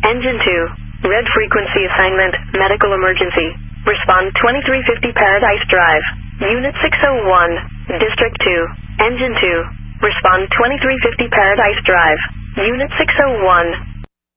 Engine 2. Red frequency assignment, medical emergency. Respond 2350 Paradise Drive. Unit 601, District 2. Engine 2. Respond 2350 Paradise Drive. Unit 601.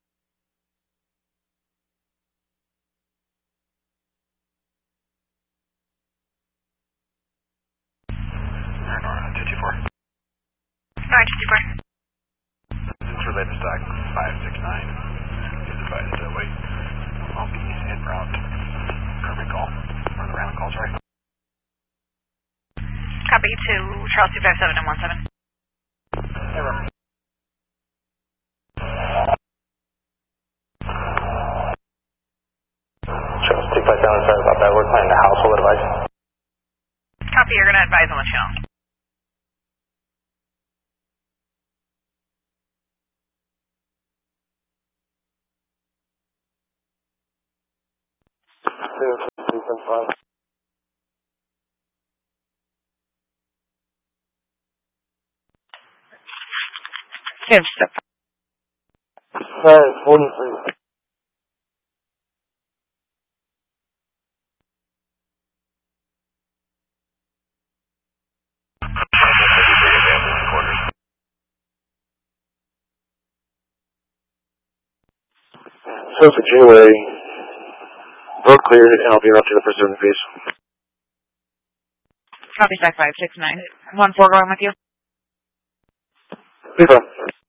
Alright, 224. It's related stock 569. Is advised to wait. I'll be en route. Perfect call. Or the round call, sorry. Copy to Charles 257 and 17. Hey, Robert. Charles 257, sorry about that. We're planning a household advice. Copy, you're going to advise on the channel. Yes, sir. Alright, 43. So for January, road cleared, and I'll be around to the pursuit phase. Copy, stack 569. 1-4 going with you. Super.